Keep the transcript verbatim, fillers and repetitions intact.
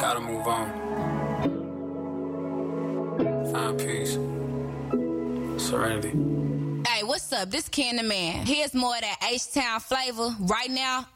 Gotta move on. Find peace. Serenity. Hey, what's up? This Ken the Man. Here's more of that H-Town flavor. Right now,